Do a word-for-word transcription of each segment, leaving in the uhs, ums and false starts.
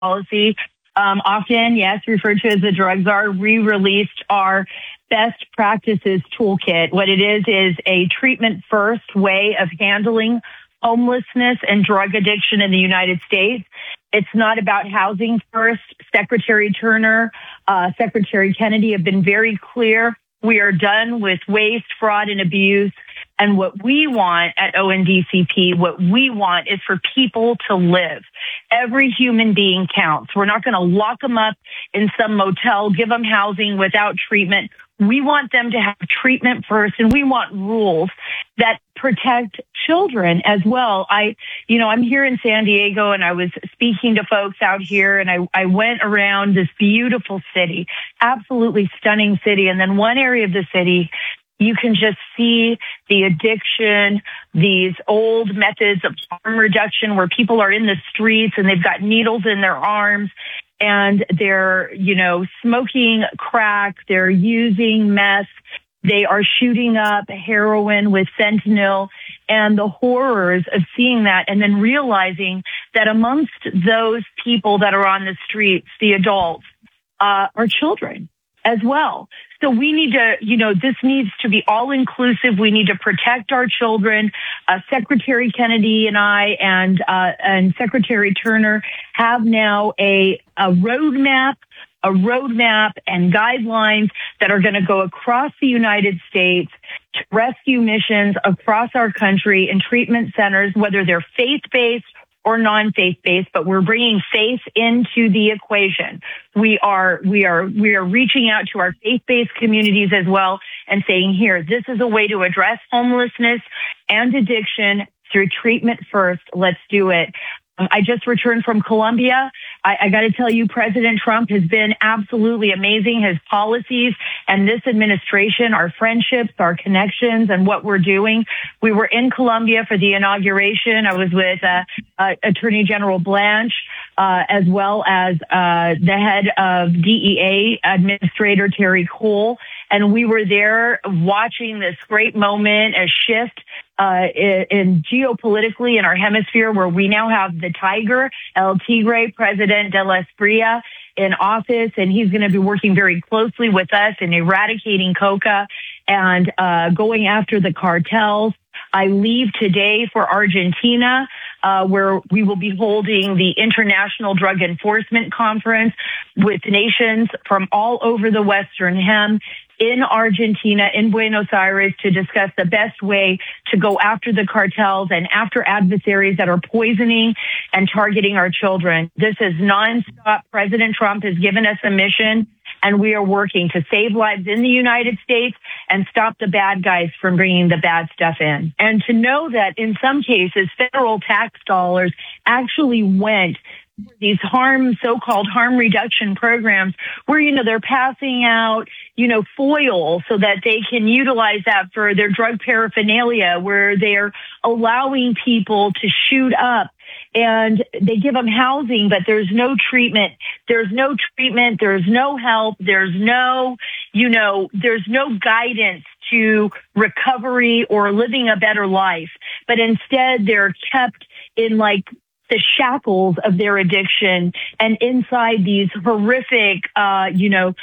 policy. Um, often, yes, referred to as the drug czar, we released our best practices toolkit. What it is is a treatment first way of handling homelessness and drug addiction in the United States. It's not about housing first. Secretary Turner, uh, Secretary Kennedy have been very clear. We are done with waste, fraud, and abuse. And what we want at O N D C P, what we want is for people to live. Every human being counts. We're not going to lock them up in some motel, give them housing without treatment. We want them to have treatment first, and we want rules that protect children as well. I, you know, I'm here in San Diego, and I was speaking to folks out here, and I, I went around this beautiful city, absolutely stunning city. And then one area of the city, you can just see the addiction, these old methods of harm reduction where people are in the streets and they've got needles in their arms and they're, you know, smoking crack, they're using meth, they are shooting up heroin with fentanyl, and the horrors of seeing that and then realizing that amongst those people that are on the streets, the adults, uh, are children as well. So we need to, you know, this needs to be all inclusive. We need to protect our children. Uh, Secretary Kennedy and I and, uh, and Secretary Turner have now a, a roadmap, a roadmap and guidelines that are going to go across the United States to rescue missions across our country in treatment centers, whether they're faith-based or non-faith-based, but we're bringing faith into the equation. We are, we are, we are reaching out to our faith-based communities as well and saying, here, this is a way to address homelessness and addiction through treatment first. Let's do it. I just returned from Colombia. I, I got to tell you, President Trump has been absolutely amazing. His policies and this administration, our friendships, our connections, and what we're doing. We were in Colombia for the inauguration. I was with uh, uh, Attorney General Blanche, uh, as well as uh, the head of D E A Administrator Terry Cole. And we were there watching this great moment, a shift uh, in, in geopolitically in our hemisphere, where we now have the tiger, El Tigre, President de la Espriella, in office, and he's going to be working very closely with us in eradicating coca and uh, going after the cartels. I leave today for Argentina, uh, where we will be holding the International Drug Enforcement Conference with nations from all over the Western Hem in Argentina, in Buenos Aires, to discuss the best way to go after the cartels and after adversaries that are poisoning and targeting our children. This is nonstop. President Trump has given us a mission, and we are working to save lives in the United States and stop the bad guys from bringing the bad stuff in. And to know that in some cases, federal tax dollars actually went these harm, so-called harm reduction programs where, you know, they're passing out, you know, foil so that they can utilize that for their drug paraphernalia, where they're allowing people to shoot up and they give them housing, but there's no treatment. There's no treatment. There's no help. There's no, you know, there's no guidance to recovery or living a better life. But instead, they're kept in like the shackles of their addiction and inside these horrific, uh, you know,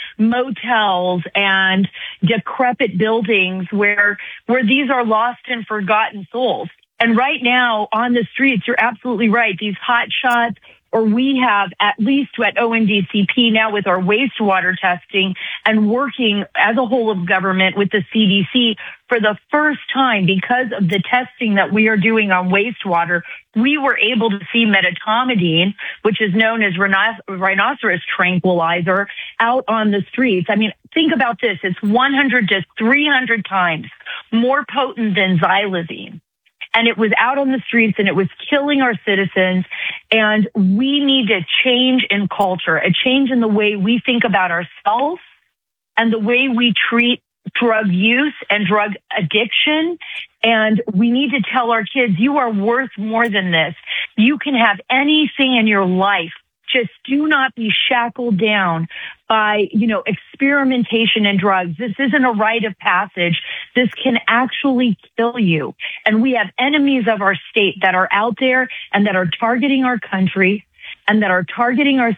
motels and decrepit buildings where, where these are lost and forgotten souls. And right now on the streets, you're absolutely right. These hot shots, or we have at least at O N D C P now with our wastewater testing and working as a whole of government with the C D C for the first time, because of the testing that we are doing on wastewater, we were able to see medetomidine, which is known as rhino- rhinoceros tranquilizer, out on the streets. I mean, think about this. It's one hundred to three hundred times more potent than xylazine. And it was out on the streets and it was killing our citizens. And we need a change in culture, a change in the way we think about ourselves and the way we treat drug use and drug addiction. And we need to tell our kids, you are worth more than this. You can have anything in your life. Just do not be shackled down by, you know, experimentation in drugs. This isn't a rite of passage. This can actually kill you. And we have enemies of our state that are out there and that are targeting our country. and that are targeting our